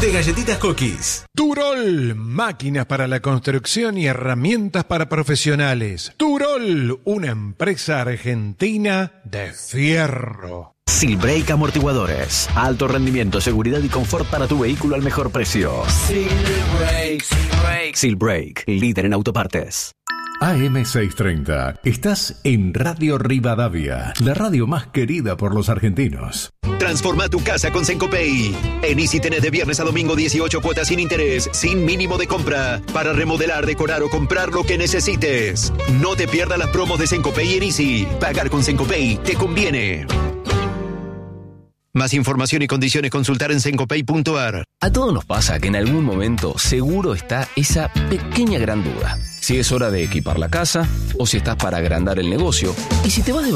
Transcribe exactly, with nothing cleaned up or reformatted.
de Galletitas Cookies. Turol, máquinas para la construcción y herramientas para profesionales. Turol, una empresa argentina de fierro. Silbrake Amortiguadores. Alto rendimiento, seguridad y confort para tu vehículo al mejor precio. Silbrake. Silbrake. Silbrake, líder en autopartes. A M seiscientos treinta. Estás en Radio Rivadavia, la radio más querida por los argentinos. Transforma tu casa con Sencopay. En Easy tenés de viernes a domingo dieciocho cuotas sin interés, sin mínimo de compra, para remodelar, decorar o comprar lo que necesites. No te pierdas las promos de Sencopay en Easy. Pagar con Sencopay te conviene. Más información y condiciones consultar en sencopay punto ar. A todos nos pasa que en algún momento seguro está esa pequeña gran duda. Si es hora de equipar la casa o si estás para agrandar el negocio. Y si te vas de